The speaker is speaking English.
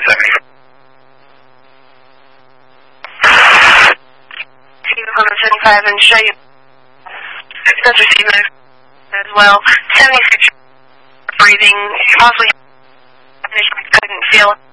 175 and show you that's receiving as well. 76 breathing, possibly couldn't feel it.